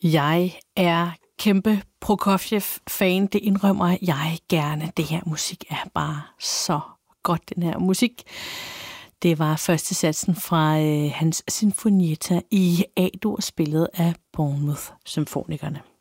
Jeg er kæmpe Prokofjev-fan, det indrømmer jeg gerne. Det her musik er bare så godt, den her musik. Det var første satsen fra hans Sinfonietta i A-dur, spillet af Bournemouth Symfonikerne.